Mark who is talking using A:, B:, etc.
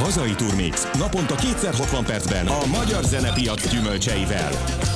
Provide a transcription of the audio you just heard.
A: Hazai Turmix. Naponta 2x60 percben a magyar zenepiac gyümölcseivel.